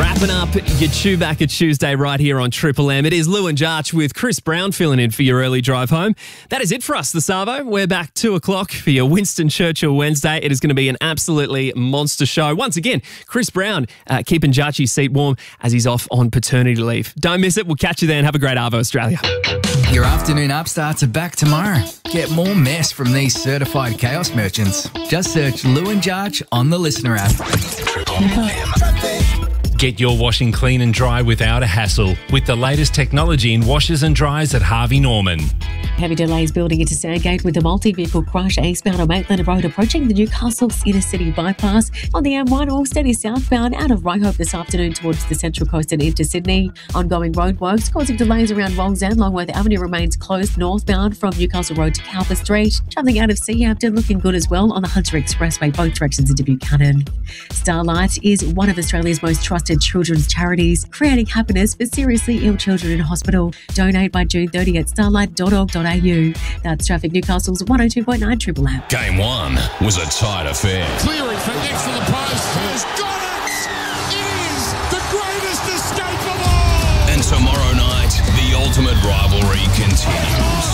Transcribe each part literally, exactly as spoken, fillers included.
Wrapping up your Chewbacca Tuesday right here on Triple M. It is Lou and Jarch with Chris Brown filling in for your early drive home. That is it for us this Arvo. We're back two o'clock for your Winston Churchill Wednesday. It is going to be an absolutely monster show. Once again, Chris Brown uh, keeping Jarchy's seat warm as he's off on paternity leave. Don't miss it. We'll catch you then. Have a great Arvo, Australia. Your afternoon upstarts are back tomorrow. Get more mess from these certified chaos merchants. Just search Lou and Jarch on the Listener app. Get your washing clean and dry without a hassle with the latest technology in washers and dryers at Harvey Norman. Heavy delays building into Sandgate with a multi-vehicle crash eastbound on Maitland Road approaching the Newcastle Inner City bypass on the M one, all steady southbound out of Ryhope this afternoon towards the Central Coast and into Sydney. Ongoing roadworks causing delays around Wongs and Longworth Avenue remains closed northbound from Newcastle Road to Cowper Street. Travelling out of Seahampton looking good as well on the Hunter Expressway, both directions into Buchanan. Starlight is one of Australia's most trusted children's charities, creating happiness for seriously ill children in hospital. Donate by June thirtieth at starlight dot org dot a u. That's Traffic Newcastle's one oh two point nine Triple M. Game one was a tight affair. Clearing for next to the post. He's got it! It is the greatest escape of all! And tomorrow night, the ultimate rivalry continues.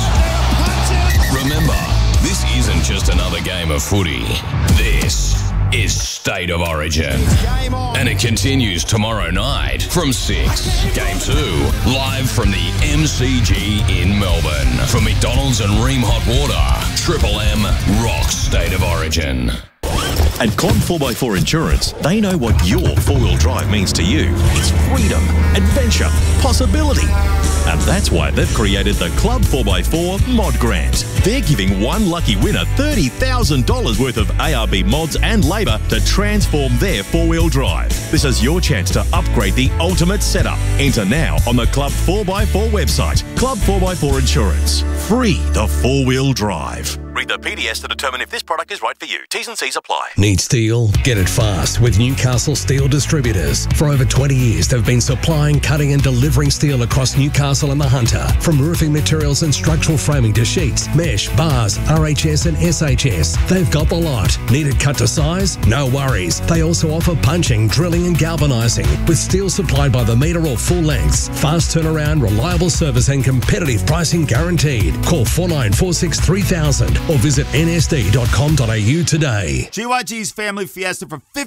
Remember, this isn't just another game of footy. This is State of Origin. And it continues tomorrow night from six. Game two, live from the M C G in Melbourne. From McDonald's and Ream Hot Water, Triple M rocks State of Origin. At Club four by four Insurance, they know what your four-wheel drive means to you. It's freedom, adventure, possibility. And that's why they've created the Club four by four Mod Grant. They're giving one lucky winner thirty thousand dollars worth of A R B mods and labour to transform their four-wheel drive. This is your chance to upgrade the ultimate setup. Enter now on the Club four by four website. Club four by four Insurance. Free the four-wheel drive. Read the P D S to determine if this product is right for you. T's and C's apply. Need steel? Get it fast with Newcastle Steel Distributors. For over twenty years, they've been supplying, cutting and delivering steel across Newcastle and the Hunter. From roofing materials and structural framing to sheets, mesh, bars, R H S and S H S. They've got the lot. Need it cut to size? No worries. They also offer punching, drilling and galvanising with steel supplied by the metre or full lengths. Fast turnaround, reliable service and competitive pricing guaranteed. Call four nine four six three thousand or visit n s d dot com dot a u today. G Y G's Family Fiesta for fifty